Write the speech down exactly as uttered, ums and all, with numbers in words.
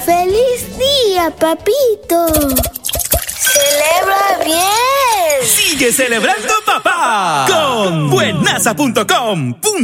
¡Feliz día, papito! ¡Celebra bien! ¡Sigue celebrando, papá! Con buenaza punto com.